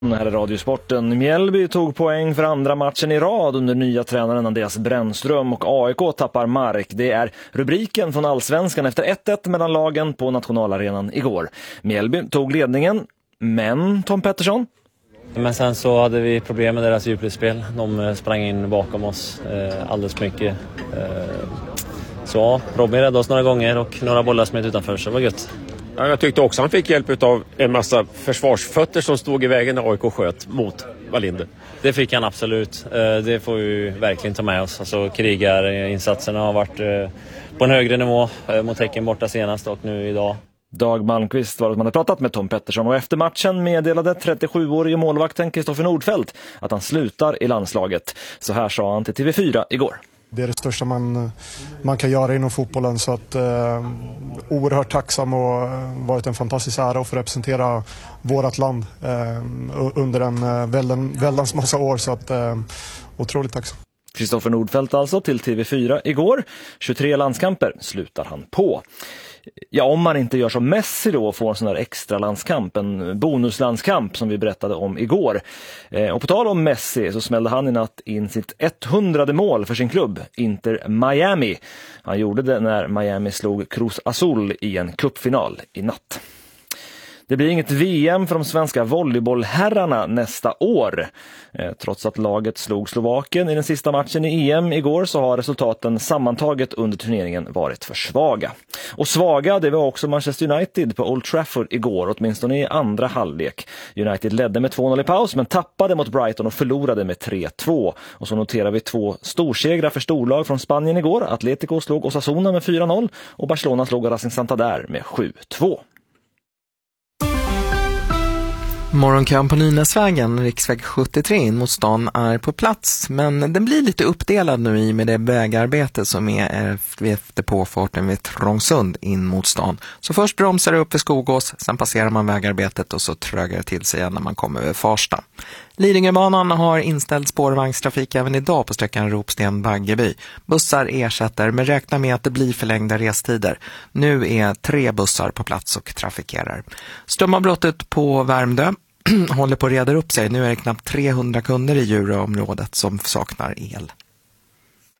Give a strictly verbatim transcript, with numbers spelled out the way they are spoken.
Här är Radiosporten. Mjällby tog poäng för andra matchen i rad under nya tränaren Andreas Brännström och A I K tappar mark. Det är rubriken från Allsvenskan efter ett ett mellan lagen på nationalarenan igår. Mjällby tog ledningen, men Tom Pettersson? Men sen så hade vi problem med deras djupledsspel. De sprang in bakom oss eh, alldeles mycket. Eh, så Robin räddade oss några gånger och några bollar smet utanför, så det var gött. Ja, jag tyckte också han fick hjälp av en massa försvarsfötter som stod i vägen när A I K sköt mot Wallinder. Det fick han absolut. Det får vi verkligen ta med oss. Alltså, krigarinsatserna har varit på en högre nivå mot Häcken borta senast och nu idag. Dag Malmqvist var det man hade pratat med Tom Pettersson, och efter matchen meddelade trettiosjuårige målvakten Kristoffer Nordfeldt att han slutar i landslaget. Så här sa han till T V fyra igår. Det är det största man, man kan göra inom fotbollen, så att eh, oerhört tacksam och varit en fantastisk ära att få representera vårt land eh, under en eh, väldigt, väldans massa år, så att eh, otroligt tacksam. Kristoffer Nordfeldt alltså till T V fyra igår. tjugotre landskamper slutar han på. Ja, om man inte gör som Messi då, får en sån där extra landskamp, en bonuslandskamp som vi berättade om igår. Eh, och på tal om Messi så smällde han i natt in sitt etthundrade mål för sin klubb, Inter Miami. Han gjorde det när Miami slog Cruz Azul i en cupfinal i natt. Det blir inget V M för de svenska volleybollherrarna nästa år. Eh, trots att laget slog Slovakien i den sista matchen i E M igår så har resultaten sammantaget under turneringen varit för svaga. Och svaga, det var också Manchester United på Old Trafford igår, åtminstone i andra halvlek. United ledde med två noll i paus men tappade mot Brighton och förlorade med tre två. Och så noterar vi två storsegrar för storlag från Spanien igår. Atletico slog Osasuna med fyra noll och Barcelona slog Racing Santander med sju två. Morgonkamp på Nynäsvägen, riksväg sjuttiotre in mot stan, är på plats, men den blir lite uppdelad nu i med det vägarbete som är efter påfarten vid Trångsund in mot stan. Så först bromsar det upp vid Skogås, sen passerar man vägarbetet och så trögar det till sig igen när man kommer över Farsta. Lidingöbanan har inställd spårvagnstrafik även idag på sträckan Ropsten-Baggeby. Bussar ersätter, men räknar med att det blir förlängda restider. Nu är tre bussar på plats och trafikerar. Strömavbrottet på Värmdö håller på att reda upp sig. Nu är det knappt trehundra kunder i Djuröområdet som saknar el.